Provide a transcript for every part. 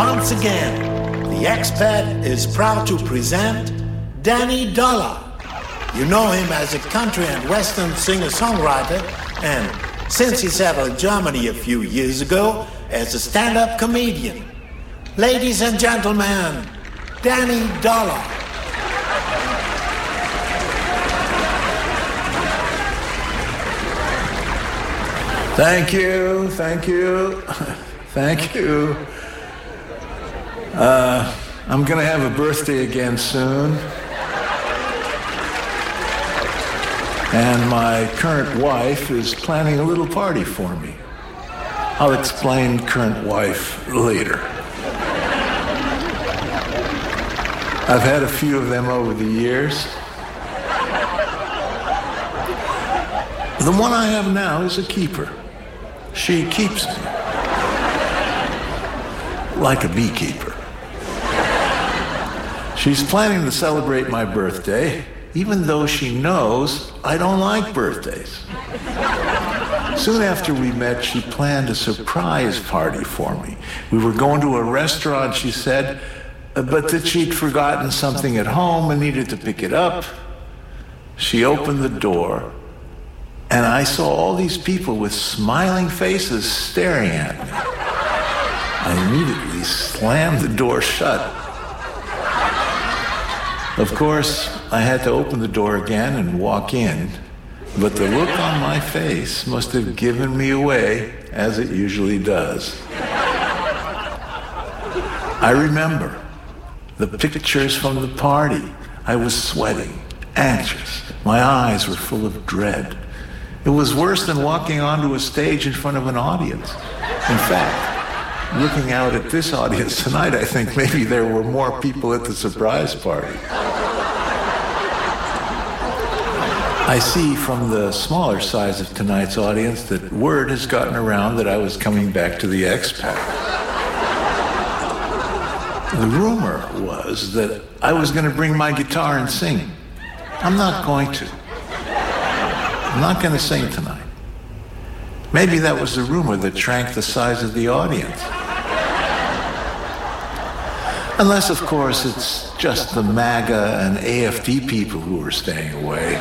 Once again, the expat is proud to present Danny Dollar. You know him as a country and western singer-songwriter, and since he settled in Germany a few years ago, as a stand-up comedian. Ladies and gentlemen, Danny Dollar. Thank you. I'm going to have a birthday again soon. And my current wife is planning a little party for me. I'll explain current wife later. I've had a few of them over the years. The one I have now is a keeper. She keeps me. Like a beekeeper. She's planning to celebrate my birthday, even though she knows I don't like birthdays. Soon after we met, she planned a surprise party for me. We were going to a restaurant, she said, but that she'd forgotten something at home and needed to pick it up. She opened the door, and I saw all these people with smiling faces staring at me. I immediately slammed the door shut. Of course, I had to open the door again and walk in, but the look on my face must have given me away, as it usually does. I remember the pictures from the party. I was sweating, anxious. My eyes were full of dread. It was worse than walking onto a stage in front of an audience. In fact, looking out at this audience tonight, I think maybe there were more people at the surprise party. I see from the smaller size of tonight's audience that word has gotten around that I was coming back to the expat. The rumor was that I was going to bring my guitar and sing. I'm not going to. I'm not going to sing tonight. Maybe that was the rumor that shrank the size of the audience. Unless, of course, it's just the MAGA and AFD people who are staying away.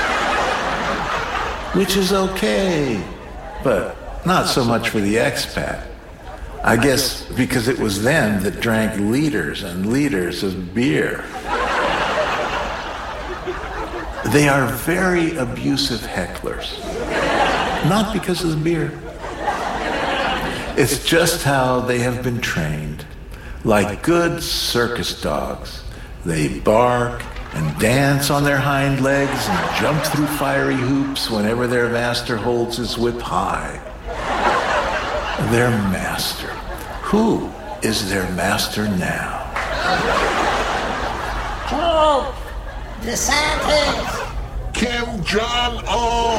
Which is okay, but not so much for the expat. I guess because it was them that drank liters and liters of beer. They are very abusive hecklers. Not because of the beer. It's just how they have been trained. Like good circus dogs, they bark and dance on their hind legs and jump through fiery hoops whenever their master holds his whip high. Their master. Who is their master now? Trump! DeSantis! Kim Jong-un!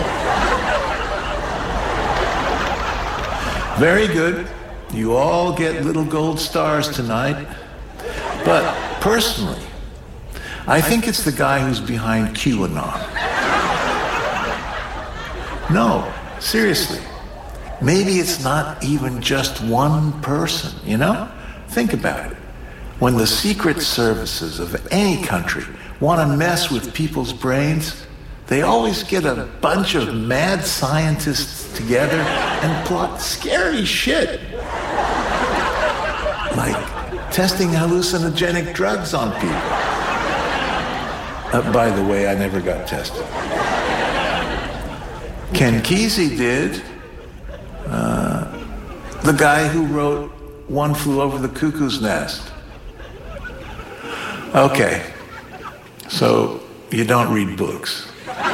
Very good. You all get little gold stars tonight. But personally, I think it's the guy who's behind QAnon. No, seriously. Maybe it's not even just one person, you know? Think about it. When the secret services of any country want to mess with people's brains, they always get a bunch of mad scientists together and plot scary shit. Like testing hallucinogenic drugs on people. By the way, I never got tested. Ken Kesey did. The guy who wrote One Flew Over the Cuckoo's Nest. Okay, so you don't read books.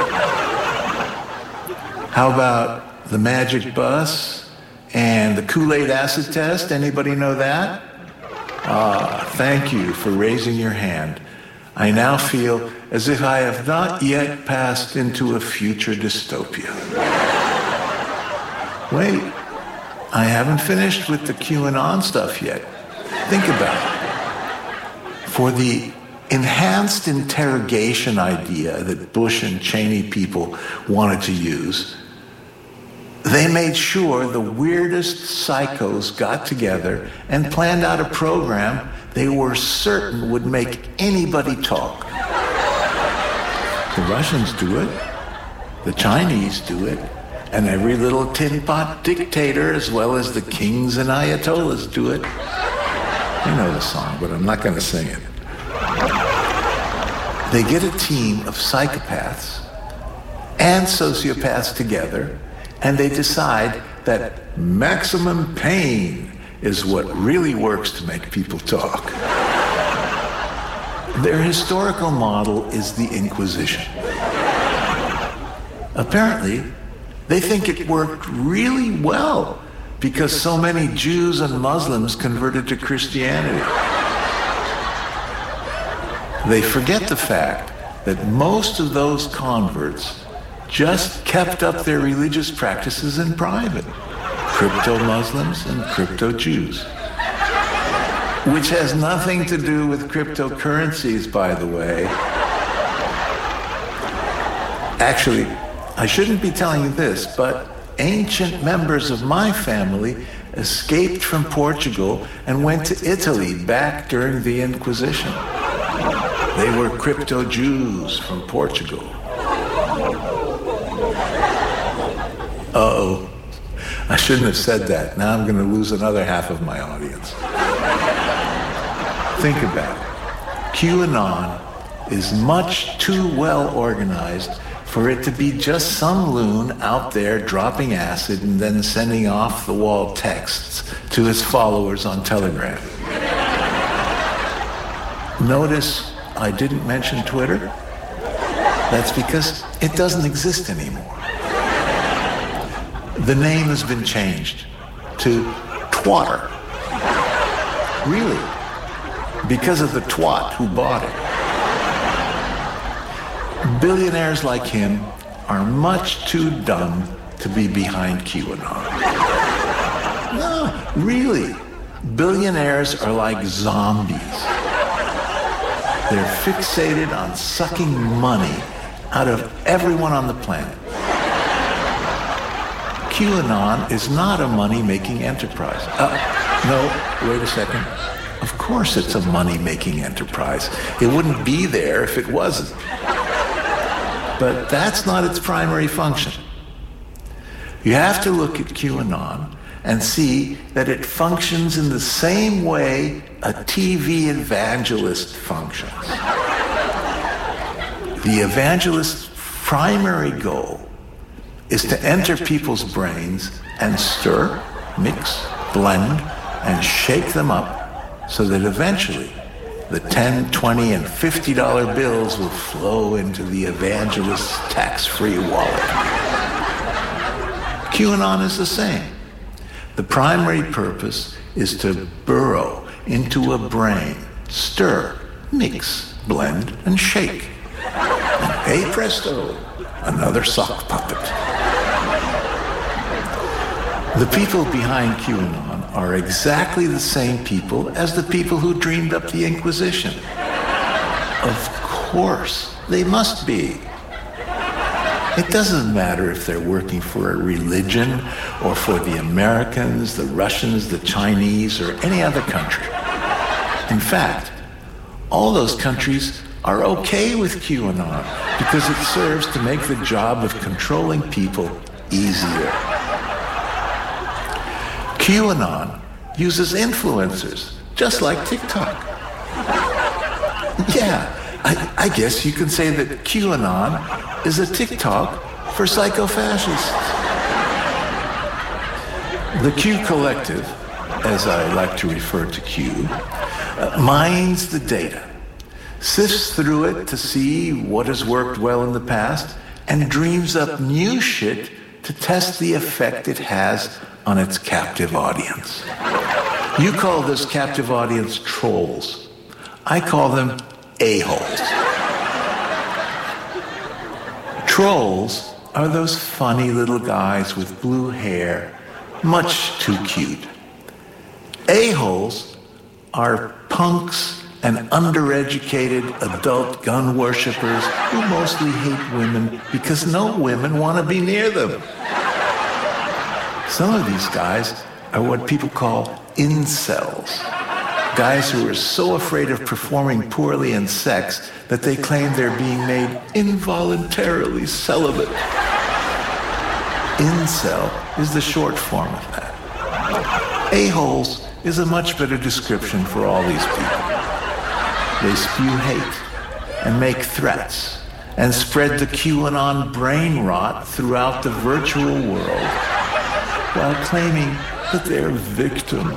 How about The Magic Bus and the Kool-Aid acid test? Anybody know that? Thank you for raising your hand. I now feel as if I have not yet passed into a future dystopia. Wait, I haven't finished with the QAnon stuff yet. Think about it. For the enhanced interrogation idea that Bush and Cheney people wanted to use, They made sure the weirdest psychos got together and planned out a program they were certain would make anybody talk. The Russians do it, the Chinese do it, and every little tin pot dictator, as well as the kings and ayatollahs, do it. You know the song, but I'm not going to sing it. They get a team of psychopaths and sociopaths together, and they decide that maximum pain is what really works to make people talk. Their historical model is the Inquisition. Apparently, they think it worked really well because so many Jews and Muslims converted to Christianity. They forget the fact that most of those converts just kept up their religious practices in private. Crypto-Muslims and crypto-Jews. Which has nothing to do with cryptocurrencies, by the way. Actually, I shouldn't be telling you this, but ancient members of my family escaped from Portugal and went to Italy back during the Inquisition. They were crypto-Jews from Portugal. Uh-oh. I shouldn't have said that. Now I'm going to lose another half of my audience. Think about it. QAnon is much too well organized for it to be just some loon out there dropping acid and then sending off-the-wall texts to his followers on Telegram. Notice I didn't mention Twitter? That's because it doesn't exist anymore. The name has been changed to Twatter. Really? Because of the twat who bought it. Billionaires like him are much too dumb to be behind QAnon. No, really. Billionaires are like zombies. They're fixated on sucking money out of everyone on the planet. QAnon is not a money-making enterprise. No, wait a second. Of course it's a money-making enterprise. It wouldn't be there if it wasn't. But that's not its primary function. You have to look at QAnon and see that it functions in the same way a TV evangelist functions. The evangelist's primary goal is to enter people's brains and stir, mix, blend, and shake them up so that eventually the $10, $20, and $50 bills will flow into the evangelist's tax-free wallet. QAnon is the same. The primary purpose is to burrow into a brain, stir, mix, blend, and shake. And hey presto, another sock puppet. The people behind QAnon are exactly the same people as the people who dreamed up the Inquisition. Of course, they must be. It doesn't matter if they're working for a religion or for the Americans, the Russians, the Chinese, or any other country. In fact, all those countries are okay with QAnon because it serves to make the job of controlling people easier. QAnon uses influencers, just like TikTok. Yeah, I guess you can say that QAnon is a TikTok for psycho-fascists. The Q Collective, as I like to refer to Q, mines the data, sifts through it to see what has worked well in the past, and dreams up new shit to test the effect it has on its captive audience. You call this captive audience trolls. I call them a-holes. Trolls are those funny little guys with blue hair, much too cute. A-holes are punks and undereducated adult gun worshippers who mostly hate women because no women want to be near them. Some of these guys are what people call incels. Guys who are so afraid of performing poorly in sex that they claim they're being made involuntarily celibate. Incel is the short form of that. A-holes is a much better description for all these people. They spew hate and make threats and spread the QAnon brain rot throughout the virtual world while claiming that they're victims.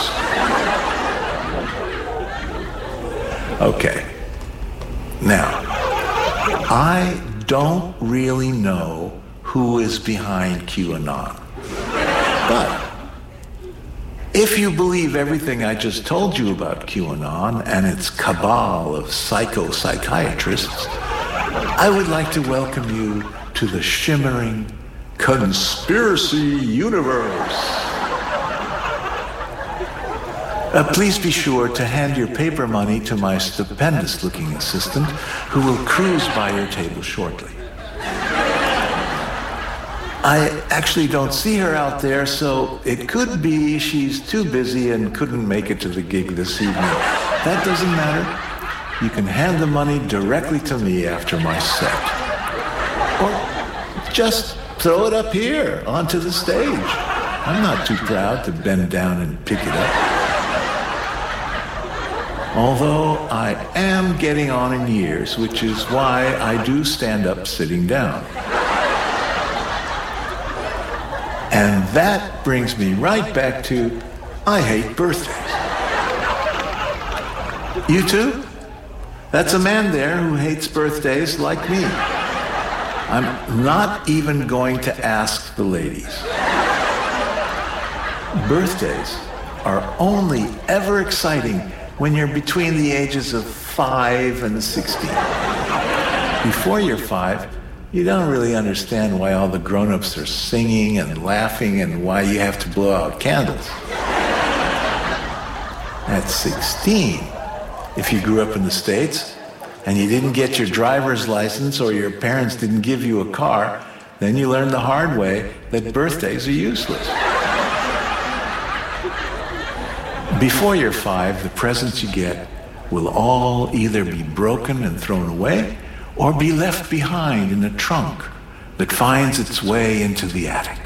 Okay. Now, I don't really know who is behind QAnon. But if you believe everything I just told you about QAnon and its cabal of psychiatrists, I would like to welcome you to the shimmering conspiracy universe. Please be sure to hand your paper money to my stupendous-looking assistant, who will cruise by your table shortly. I actually don't see her out there, so it could be she's too busy and couldn't make it to the gig this evening. That doesn't matter. You can hand the money directly to me after my set. Or just throw it up here onto the stage. I'm not too proud to bend down and pick it up. Although I am getting on in years, which is why I do stand up sitting down. And that brings me right back to, I hate birthdays. You too? That's a man there who hates birthdays like me. I'm not even going to ask the ladies. Birthdays are only ever exciting when you're between the ages of 5 and 16. Before you're 5, you don't really understand why all the grown-ups are singing and laughing and why you have to blow out candles. At 16, if you grew up in the States and you didn't get your driver's license or your parents didn't give you a car, then you learn the hard way that birthdays are useless. Before you're 5, the presents you get will all either be broken and thrown away or be left behind in a trunk that finds its way into the attic.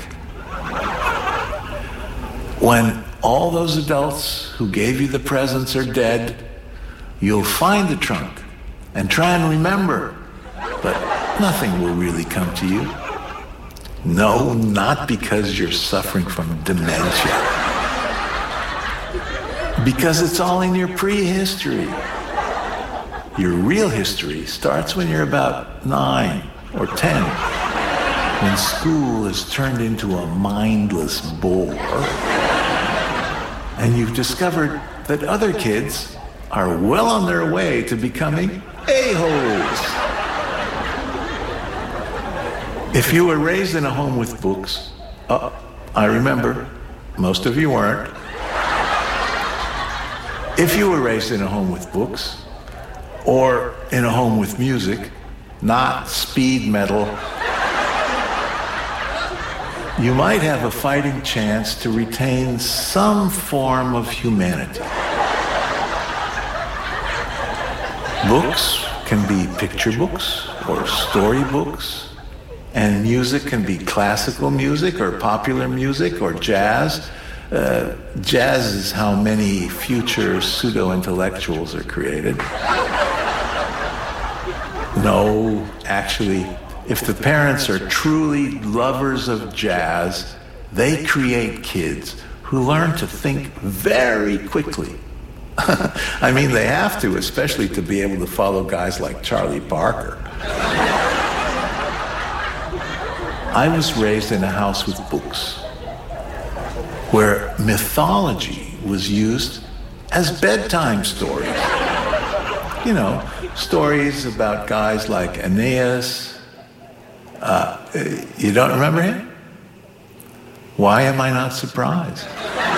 When all those adults who gave you the presents are dead, you'll find the trunk and try and remember, but nothing will really come to you. No, not because you're suffering from dementia. Because it's all in your prehistory. Your real history starts when you're about 9 or 10, when school is turned into a mindless bore, and you've discovered that other kids are well on their way to becoming a-holes. If you were raised in a home with books, I remember, most of you weren't. If you were raised in a home with books, or in a home with music, not speed metal, you might have a fighting chance to retain some form of humanity. Books can be picture books or story books, and music can be classical music or popular music or jazz. Jazz is how many future pseudo-intellectuals are created. No, actually, if the parents are truly lovers of jazz, they create kids who learn to think very quickly. I mean, they have to, especially to be able to follow guys like Charlie Parker. I was raised in a house with books, where mythology was used as bedtime stories. You know, stories about guys like Aeneas. You don't remember him? Why am I not surprised?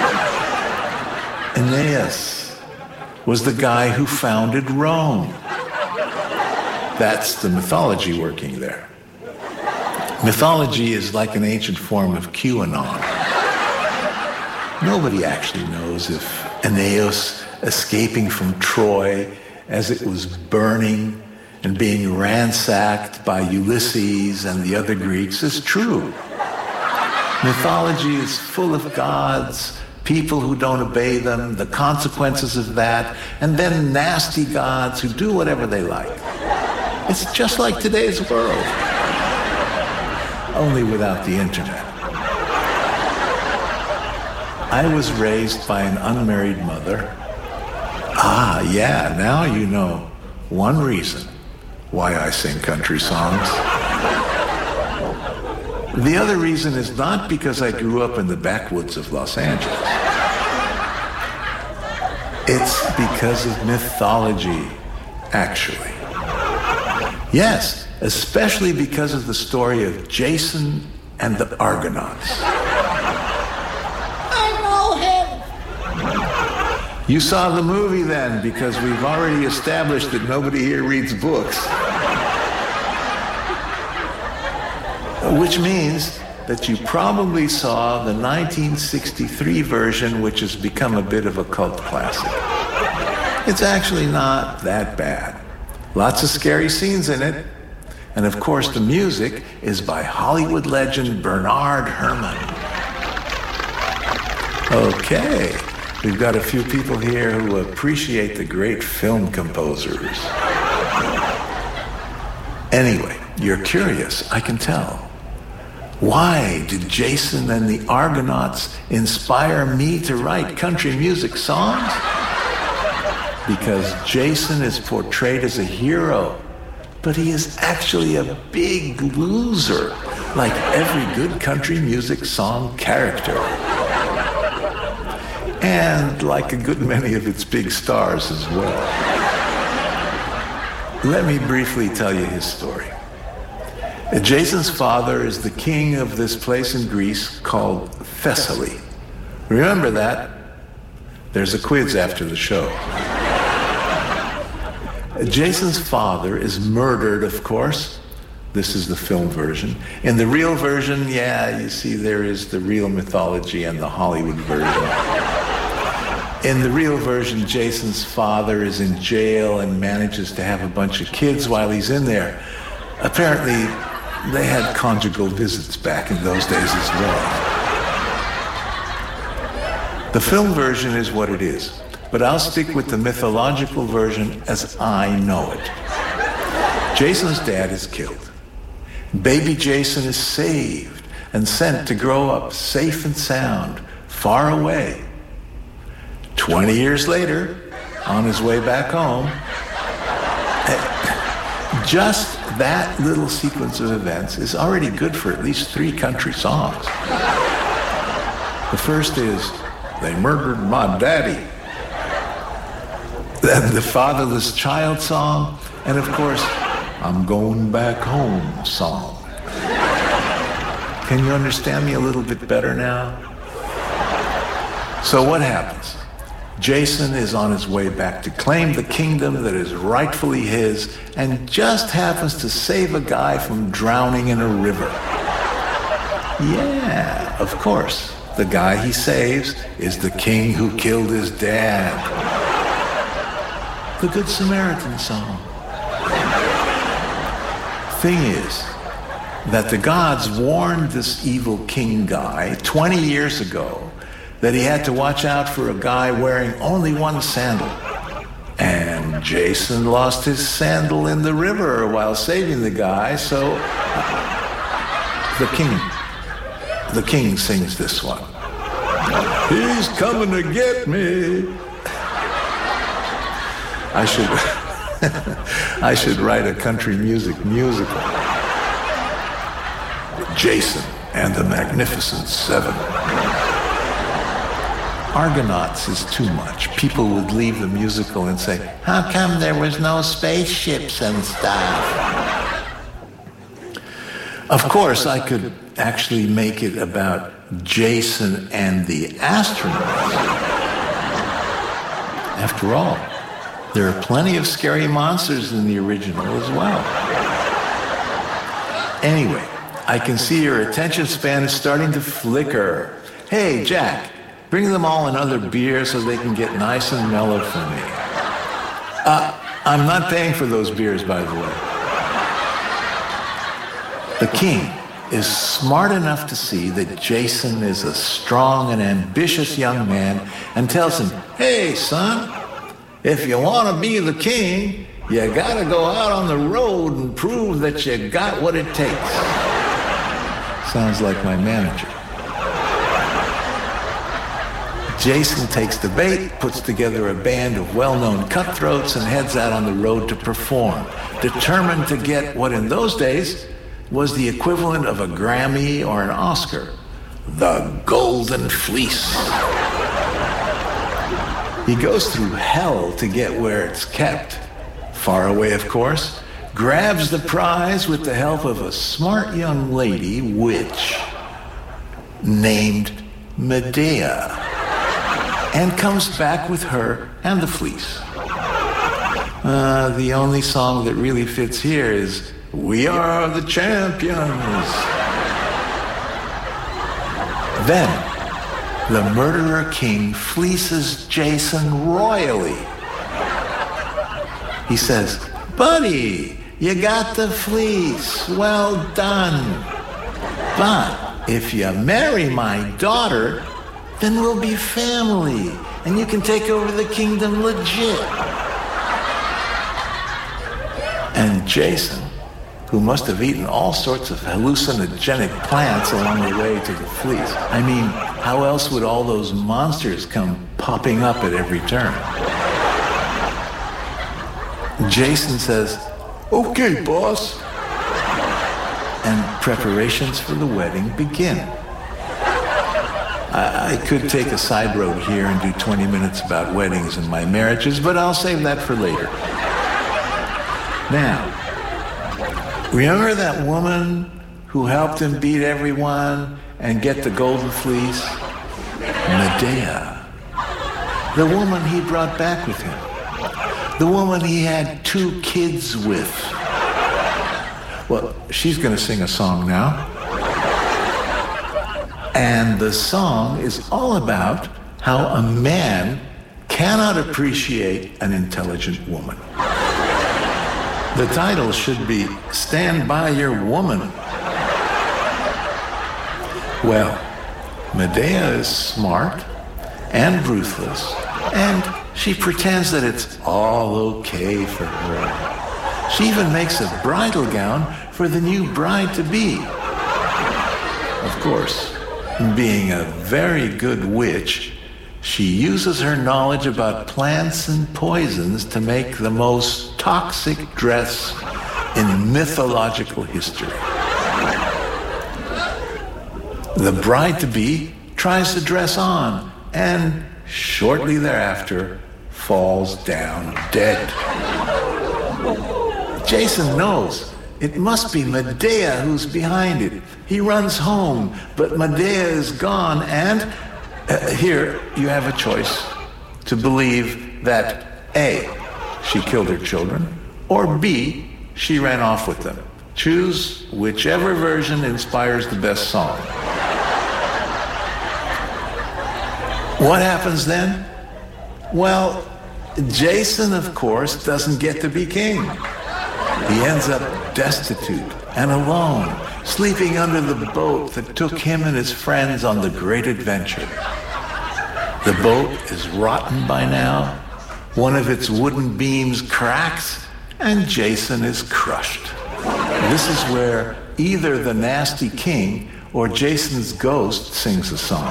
Aeneas was the guy who founded Rome. That's the mythology working there. Mythology is like an ancient form of QAnon. Nobody actually knows if Aeneas escaping from Troy as it was burning and being ransacked by Ulysses and the other Greeks is true. Mythology is full of gods, people who don't obey them, the consequences of that, and then nasty gods who do whatever they like. It's just like today's world, only without the internet. I was raised by an unmarried mother. Ah, yeah, now you know one reason why I sing country songs. The other reason is not because I grew up in the backwoods of Los Angeles. It's because of mythology, actually. Yes, especially because of the story of Jason and the Argonauts. You saw the movie then, because we've already established that nobody here reads books. Which means that you probably saw the 1963 version, which has become a bit of a cult classic. It's actually not that bad. Lots of scary scenes in it. And of course, the music is by Hollywood legend Bernard Herrmann. Okay. We've got a few people here who appreciate the great film composers. Anyway, you're curious, I can tell. Why did Jason and the Argonauts inspire me to write country music songs? Because Jason is portrayed as a hero, but he is actually a big loser, like every good country music song character. And like a good many of its big stars as well. Let me briefly tell you his story. Jason's father is the king of this place in Greece called Thessaly. Remember that? There's a quiz after the show. Jason's father is murdered, of course. This is the film version. In the real version, yeah, you see there is the real mythology and the Hollywood version. In the real version, Jason's father is in jail and manages to have a bunch of kids while he's in there. Apparently, they had conjugal visits back in those days as well. The film version is what it is, but I'll stick with the mythological version as I know it. Jason's dad is killed. Baby Jason is saved and sent to grow up safe and sound, far away. 20 years later, on his way back home, just that little sequence of events is already good for at least 3 country songs. The first is, "They murdered my daddy." Then the fatherless child song, and of course, "I'm going back home" song. Can you understand me a little bit better now? So what happens? Jason is on his way back to claim the kingdom that is rightfully his and just happens to save a guy from drowning in a river. Yeah, of course. The guy he saves is the king who killed his dad. The Good Samaritan song. Thing is that the gods warned this evil king guy 20 years ago that he had to watch out for a guy wearing only one sandal. And Jason lost his sandal in the river while saving the guy, so the king sings this one. "He's coming to get me." I should write a country music musical. Jason and the Magnificent Seven. Argonauts is too much. People would leave the musical and say, "How come there was no spaceships and stuff?" Of course, I could actually make it about Jason and the astronauts. After all, there are plenty of scary monsters in the original as well. Anyway, I can see your attention span is starting to flicker. Hey, Jack, bring them all another beer so they can get nice and mellow for me. I'm not paying for those beers, by the way. The king is smart enough to see that Jason is a strong and ambitious young man and tells him, "Hey, son, if you want to be the king, you got to go out on the road and prove that you got what it takes." Sounds like my manager. Jason takes the bait, puts together a band of well-known cutthroats, and heads out on the road to perform, determined to get what in those days was the equivalent of a Grammy or an Oscar, the Golden Fleece. He goes through hell to get where it's kept, far away of course, grabs the prize with the help of a smart young lady witch named Medea, and comes back with her and the fleece. The only song that really fits here is "We Are the Champions." Then, the murderer king fleeces Jason royally. He says, "Buddy, you got the fleece. Well done. But if you marry my daughter, then we'll be family, and you can take over the kingdom legit." And Jason, who must have eaten all sorts of hallucinogenic plants along the way to the fleece. I mean, how else would all those monsters come popping up at every turn? Jason says, "Okay, boss." And preparations for the wedding begin. I could take a side road here and do 20 minutes about weddings and my marriages, but I'll save that for later. Now, remember that woman who helped him beat everyone and get the golden fleece? Medea. The woman he brought back with him. The woman he had 2 kids with. Well, she's going to sing a song now. And the song is all about how a man cannot appreciate an intelligent woman. The title should be "Stand By Your Woman." Well, Medea is smart and ruthless, and she pretends that it's all okay for her. She even makes a bridal gown for the new bride-to-be. Of course, being a very good witch, she uses her knowledge about plants and poisons to make the most toxic dress in mythological history. The bride-to-be tries the dress on and shortly thereafter falls down dead. Jason knows it must be Medea who's behind it. He runs home, but Medea is gone, and here you have a choice to believe that A, she killed her children, or B, she ran off with them. Choose whichever version inspires the best song. What happens then? Well, Jason, of course, doesn't get to be king. He ends up destitute and alone, sleeping under the boat that took him and his friends on the great adventure. The boat is rotten by now. One of its wooden beams cracks, and Jason is crushed. This is where either the nasty king or Jason's ghost sings a song.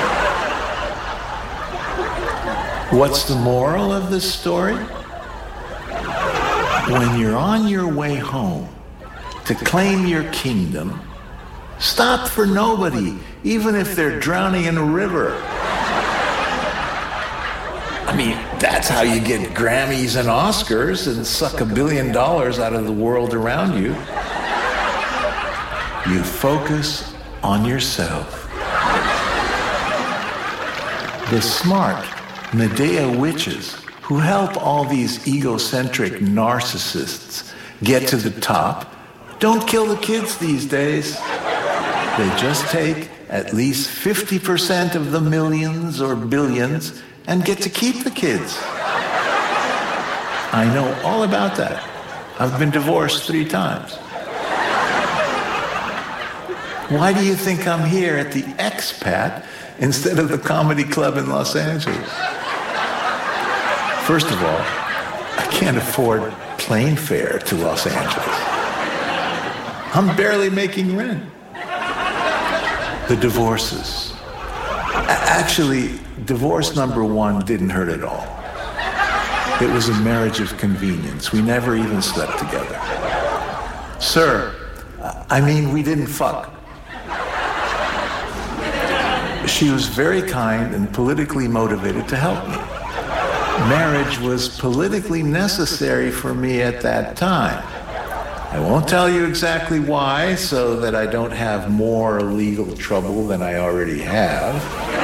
What's the moral of this story? When you're on your way home to claim your kingdom, stop for nobody, even if they're drowning in a river. I mean, that's how you get Grammys and Oscars and suck $1 billion out of the world around you. You focus on yourself. The smart Medea witches who help all these egocentric narcissists get to the top don't kill the kids these days. They just take at least 50% of the millions or billions and get to keep the kids. I know all about that. I've been divorced 3 times. Why do you think I'm here at the Expat instead of the Comedy Club in Los Angeles? First of all, I can't afford plane fare to Los Angeles. I'm barely making rent. The divorces. Actually, divorce number 1 didn't hurt at all. It was a marriage of convenience. We never even slept together. Sir, we didn't fuck. She was very kind and politically motivated to help me. Marriage was politically necessary for me at that time. I won't tell you exactly why, so that I don't have more legal trouble than I already have.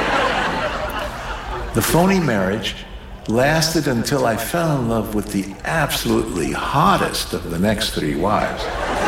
The phony marriage lasted until I fell in love with the absolutely hottest of the next 3 wives.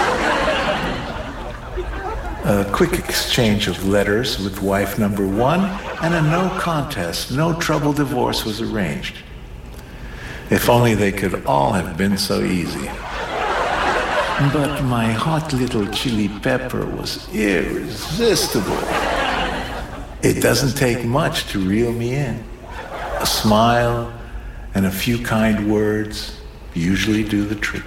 A quick exchange of letters with wife number 1, and a no contest, no trouble divorce was arranged. If only they could all have been so easy. But my hot little chili pepper was irresistible. It doesn't take much to reel me in. A smile and a few kind words usually do the trick.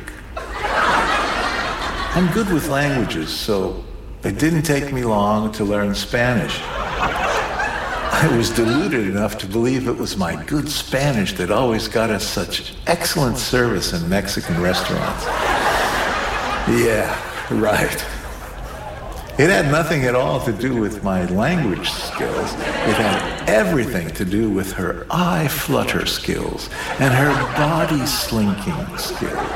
I'm good with languages, so it didn't take me long to learn Spanish. I was deluded enough to believe it was my good Spanish that always got us such excellent service in Mexican restaurants. Yeah, right. It had nothing at all to do with my language skills. It had everything to do with her eye flutter skills and her body slinking skills.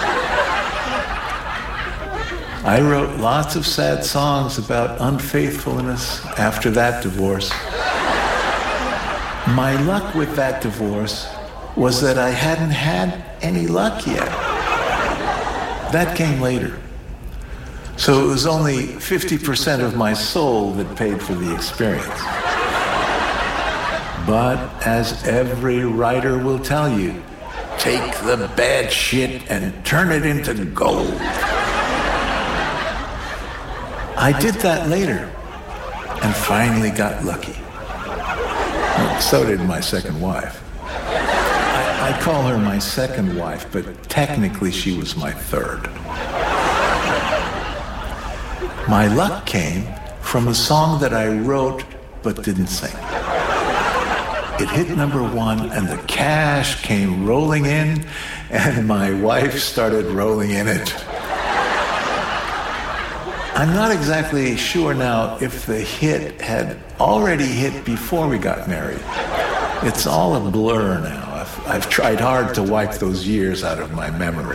I wrote lots of sad songs about unfaithfulness after that divorce. My luck with that divorce was that I hadn't had any luck yet. That came later. So it was only 50% of my soul that paid for the experience. But as every writer will tell you, take the bad shit and turn it into gold. I did that later and finally got lucky. So did my second wife. I call her my second wife, but technically she was my third. My luck came from a song that I wrote but didn't sing. It hit number 1 and the cash came rolling in and my wife started rolling in it. I'm not exactly sure now if the hit had already hit before we got married. It's all a blur now. I've tried hard to wipe those years out of my memory.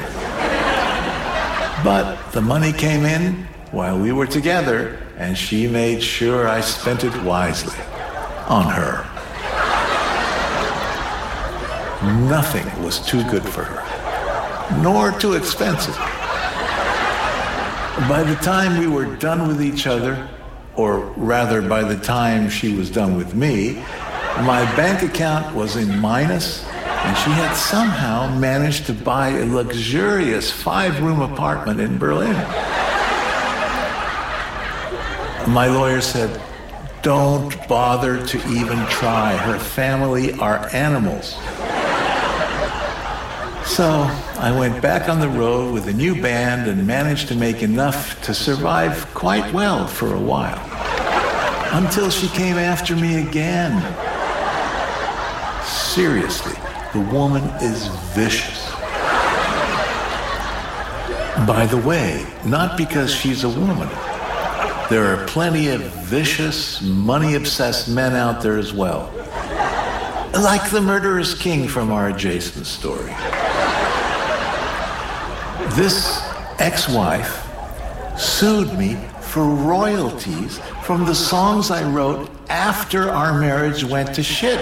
But the money came in while we were together, and she made sure I spent it wisely on her. Nothing was too good for her, nor too expensive. By the time we were done with each other, or rather by the time she was done with me, my bank account was in minus, and she had somehow managed to buy a luxurious 5-room apartment in Berlin. My lawyer said, don't bother to even try. Her family are animals. So I went back on the road with a new band and managed to make enough to survive quite well for a while. Until she came after me again. Seriously, the woman is vicious. By the way, not because she's a woman. There are plenty of vicious, money-obsessed men out there as well. Like the murderous king from our adjacent story. This ex-wife sued me for royalties from the songs I wrote after our marriage went to shit.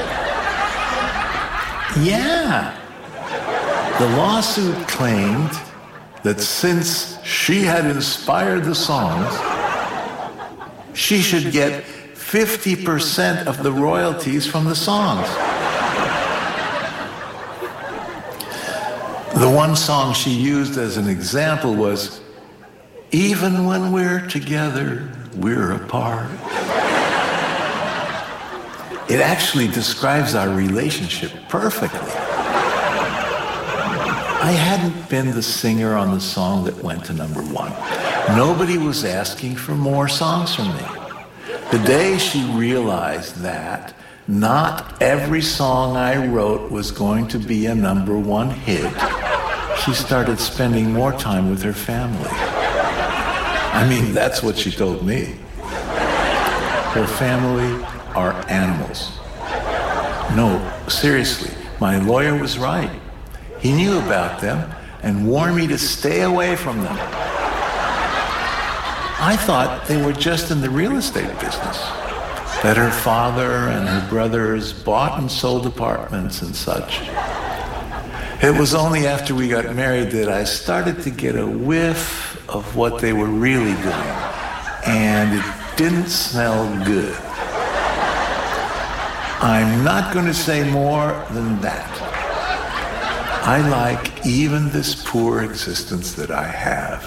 Yeah. The lawsuit claimed that since she had inspired the songs, she should get 50% of the royalties from the songs. The one song she used as an example was, "Even when we're together, we're apart." It actually describes our relationship perfectly. I hadn't been the singer on the song that went to number one. Nobody was asking for more songs from me. The day she realized that not every song I wrote was going to be a number one hit, she started spending more time with her family. I mean, that's what she told me. Her family are animals. No, seriously, my lawyer was right. He knew about them and warned me to stay away from them. I thought they were just in the real estate business, that her father and her brothers bought and sold apartments and such. It was only after we got married that I started to get a whiff of what they were really doing, and it didn't smell good. I'm not going to say more than that. I like even this poor existence that I have.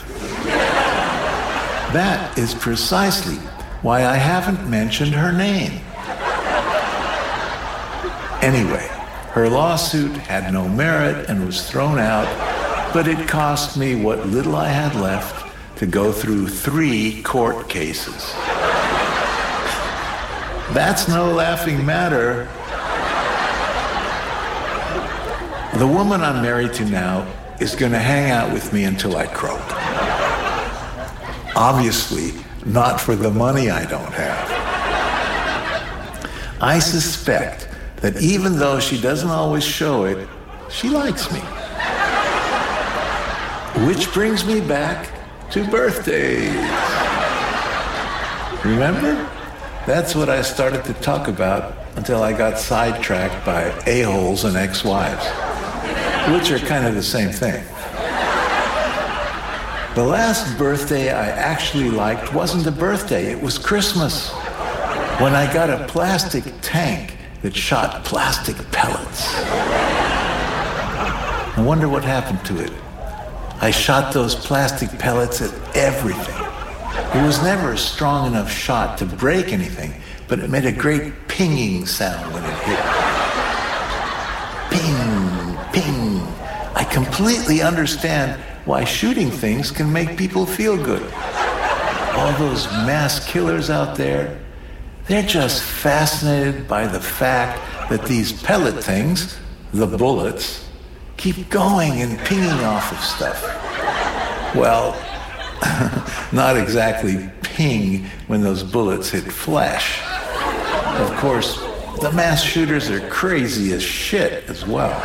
That is precisely why I haven't mentioned her name. Anyway, her lawsuit had no merit and was thrown out, but it cost me what little I had left to go through 3 court cases. That's no laughing matter. The woman I'm married to now is going to hang out with me until I croak. Obviously, not for the money I don't have. I suspect that even though she doesn't always show it, she likes me. Which brings me back to birthdays. Remember? That's what I started to talk about until I got sidetracked by a-holes and ex-wives, which are kind of the same thing. The last birthday I actually liked wasn't a birthday, it was Christmas, when I got a plastic tank that shot plastic pellets. I wonder what happened to it. I shot those plastic pellets at everything. It was never a strong enough shot to break anything, but it made a great pinging sound when it hit. Ping, ping. I completely understand why shooting things can make people feel good. All those mass killers out there, they're just fascinated by the fact that these pellet things, the bullets, keep going and pinging off of stuff. Well, not exactly ping when those bullets hit flesh. Of course, the mass shooters are crazy as shit as well.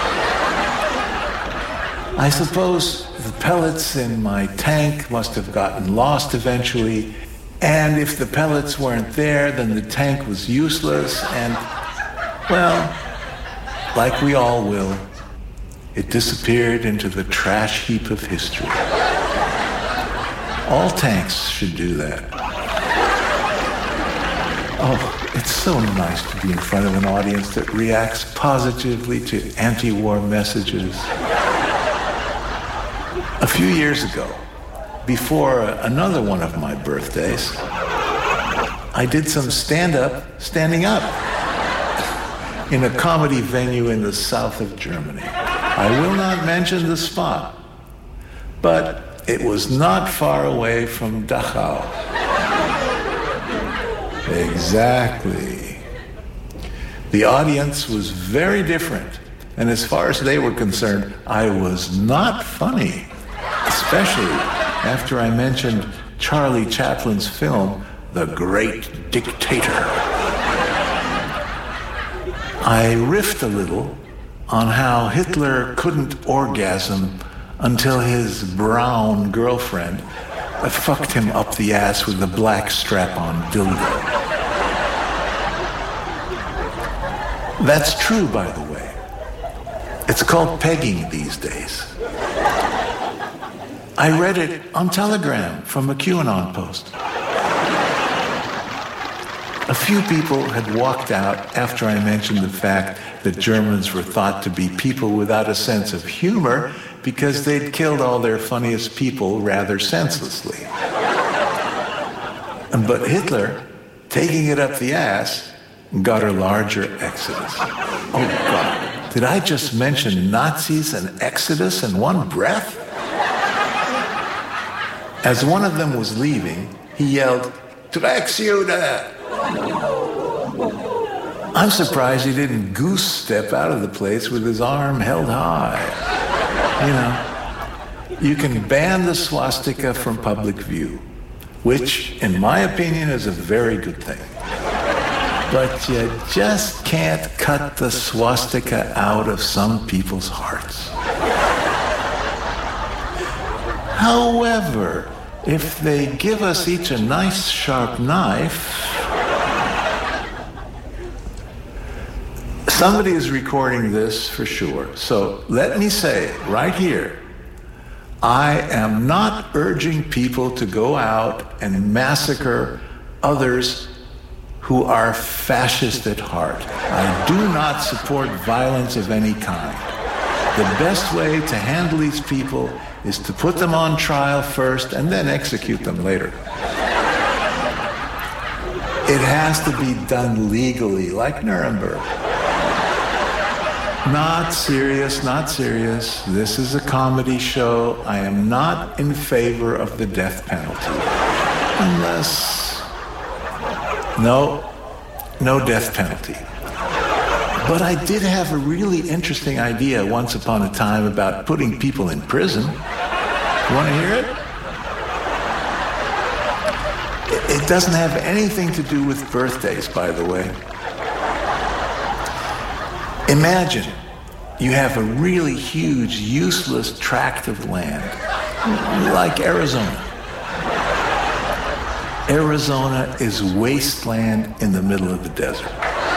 I suppose the pellets in my tank must have gotten lost eventually, and if the pellets weren't there, then the tank was useless, and, well, like we all will, it disappeared into the trash heap of history. All tanks should do that. Oh, it's so nice to be in front of an audience that reacts positively to anti-war messages. A few years ago, before another one of my birthdays, I did some standing up in a comedy venue in the south of Germany. I will not mention the spot, but it was not far away from Dachau. Exactly. The audience was very different, and as far as they were concerned, I was not funny, especially after I mentioned Charlie Chaplin's film, The Great Dictator. I riffed a little on how Hitler couldn't orgasm until his brown girlfriend fucked him up the ass with a black strap-on dildo. That's true, by the way. It's called pegging these days. I read it on Telegram from a QAnon post. A few people had walked out after I mentioned the fact that Germans were thought to be people without a sense of humor because they'd killed all their funniest people rather senselessly. But Hitler, taking it up the ass, got a larger exodus. Oh, God. Did I just mention Nazis and exodus in one breath? As one of them was leaving, he yelled, "Drecksjude!" I'm surprised he didn't goose step out of the place with his arm held high. You know, you can ban the swastika from public view, which, in my opinion, is a very good thing. But you just can't cut the swastika out of some people's hearts. However, if they give us each a nice sharp knife, somebody is recording this for sure. So let me say right here, I am not urging people to go out and massacre others who are fascist at heart. I do not support violence of any kind. The best way to handle these people is to put them on trial first and then execute them later. It has to be done legally, like Nuremberg. Not serious, not serious. This is a comedy show. I am not in favor of the death penalty. Unless... No death penalty. But I did have a really interesting idea once upon a time about putting people in prison. You want to hear it? It doesn't have anything to do with birthdays, by the way. Imagine you have a really huge, useless tract of land, like Arizona. Arizona is wasteland in the middle of the desert.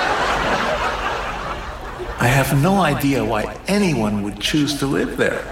I have no idea why anyone would choose to live there.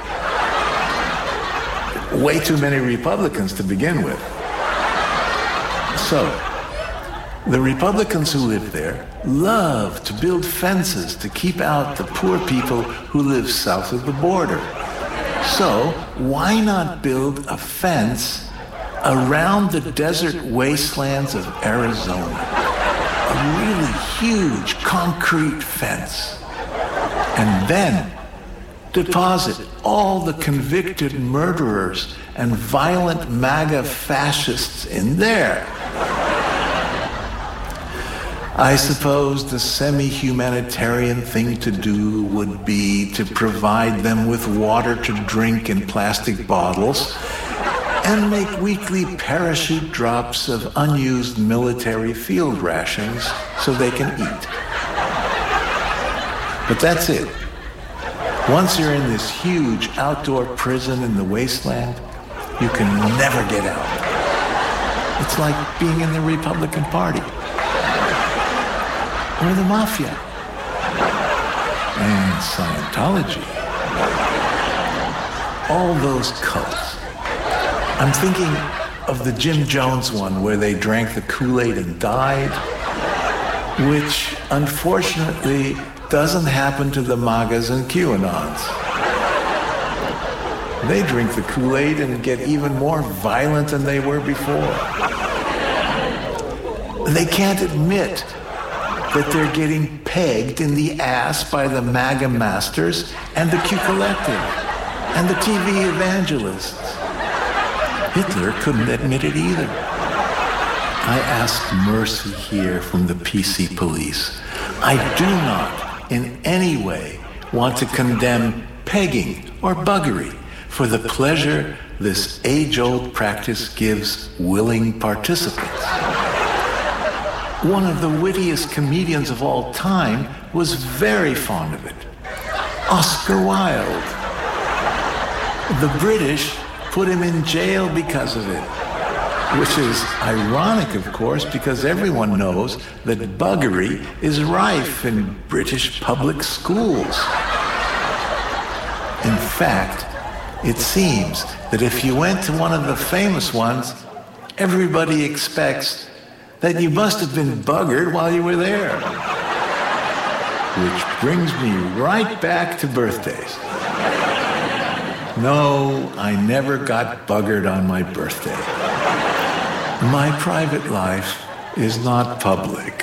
Way too many Republicans to begin with. So, the Republicans who live there love to build fences to keep out the poor people who live south of the border. So, why not build a fence around the desert wastelands of Arizona? A really huge concrete fence. And then deposit all the convicted murderers and violent MAGA fascists in there. I suppose the semi-humanitarian thing to do would be to provide them with water to drink in plastic bottles and make weekly parachute drops of unused military field rations so they can eat. But that's it. Once you're in this huge outdoor prison in the wasteland, you can never get out. It's like being in the Republican Party. Or the Mafia. And Scientology. All those cults. I'm thinking of the Jim Jones one where they drank the Kool-Aid and died, which unfortunately doesn't happen to the MAGAs and QAnons. They drink the Kool-Aid and get even more violent than they were before. They can't admit that they're getting pegged in the ass by the MAGA masters and the Q Collective and the TV evangelists. Hitler couldn't admit it either. I ask mercy here from the PC police. I do not in any way want to condemn pegging or buggery for the pleasure this age-old practice gives willing participants. One of the wittiest comedians of all time was very fond of it. Oscar Wilde. The British put him in jail because of it, which is ironic, of course, because everyone knows that buggery is rife in British public schools. In fact, it seems that if you went to one of the famous ones, everybody expects that you must have been buggered while you were there. Which brings me right back to birthdays. No, I never got buggered on my birthday. My private life is not public.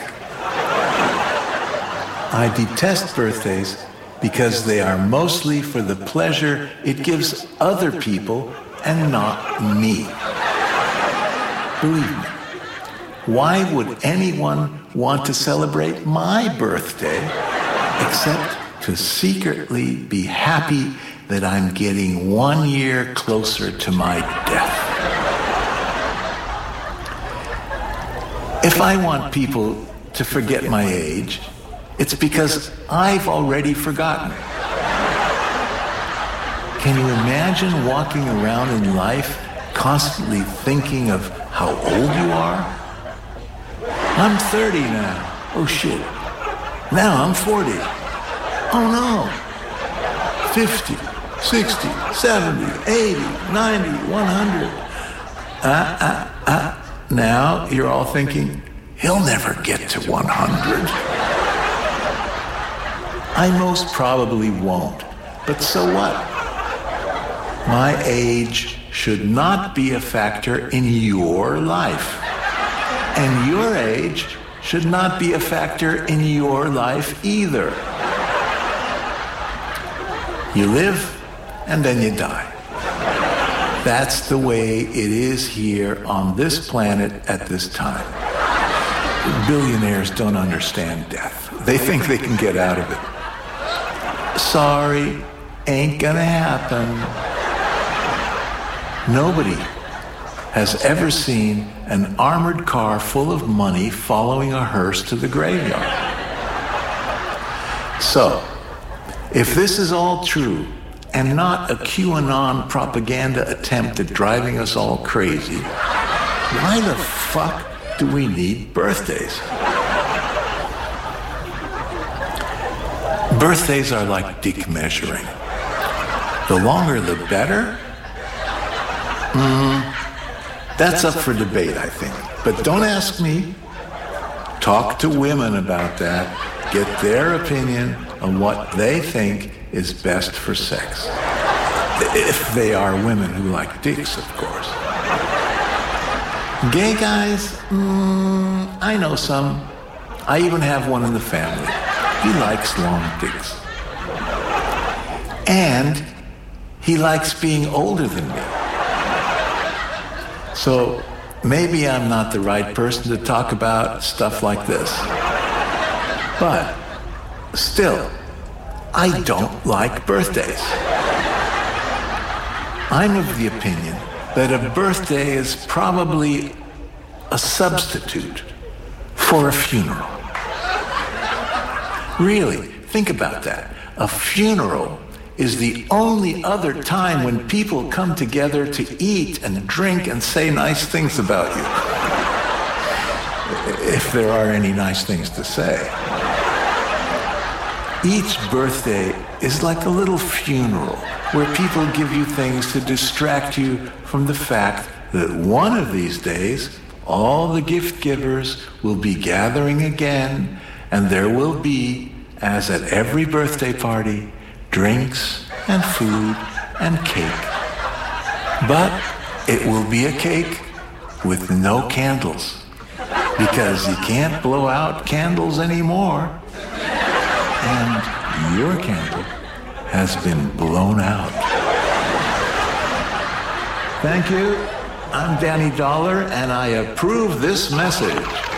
I detest birthdays because they are mostly for the pleasure it gives other people and not me. Believe me, why would anyone want to celebrate my birthday except to secretly be happy that I'm getting 1 year closer to my death? If I want people to forget my age, it's because I've already forgotten. Can you imagine walking around in life constantly thinking of how old you are? I'm 30 now. Oh shit. Now I'm 40. Oh no. 50, 60, 70, 80, 90, 100. Now you're all thinking, he'll never get to 100. I most probably won't, but so what? My age should not be a factor in your life. And your age should not be a factor in your life either. You live, and then you die. That's the way it is here on this planet at this time. Billionaires don't understand death. They think they can get out of it. Sorry, ain't gonna happen. Nobody has ever seen an armored car full of money following a hearse to the graveyard. So, if this is all true and not a QAnon propaganda attempt at driving us all crazy, why the fuck do we need birthdays? Birthdays are like dick measuring. The longer the better? That's up for debate, I think. But don't ask me. Talk to women about that. Get their opinion on what they think is best for sex. If they are women who like dicks, of course. Gay guys? I know some. I even have one in the family. He likes long dicks. And he likes being older than me. So maybe I'm not the right person to talk about stuff like this. But still, I don't like birthdays. I'm of the opinion that a birthday is probably a substitute for a funeral. Really, think about that. A funeral is the only other time when people come together to eat and drink and say nice things about you. If there are any nice things to say. Each birthday is like a little funeral where people give you things to distract you from the fact that one of these days, all the gift givers will be gathering again, and there will be, as at every birthday party, drinks and food and cake. But it will be a cake with no candles, because you can't blow out candles anymore. And your candle has been blown out. Thank you. I'm Danny Dollar, and I approve this message.